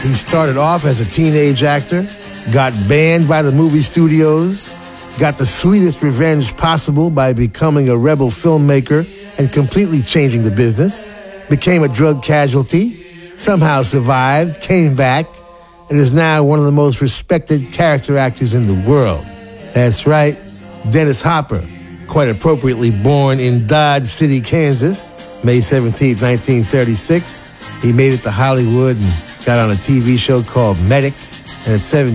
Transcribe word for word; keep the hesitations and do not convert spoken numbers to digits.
He started off as a teenage actor, got banned by the movie studios, got the sweetest revenge possible by becoming a rebel filmmaker and completely changing the business, became a drug casualty, somehow survived, came back, and is now one of the most respected character actors in the world. That's right, Dennis Hopper, quite appropriately born in Dodge City, Kansas, May seventeenth, nineteen thirty-six. He made it to Hollywood and got on a T V show called Medic, and at seventeen,